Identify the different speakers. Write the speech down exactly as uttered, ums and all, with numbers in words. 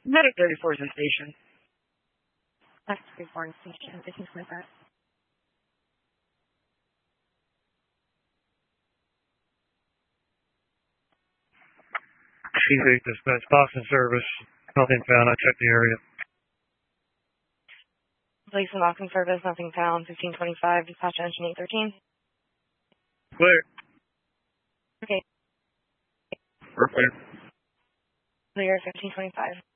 Speaker 1: Medic thirty-four is the station.
Speaker 2: That's thirty-four station, fifteen twenty-five.
Speaker 3: Chief eight dispatch, Boston service. Nothing found. I checked the area.
Speaker 2: Police and Boston service, nothing found. fifteen twenty-five, dispatch engine eight thirteen.
Speaker 3: Clear.
Speaker 2: Okay.
Speaker 3: Perfect.
Speaker 2: Clear, fifteen twenty-five.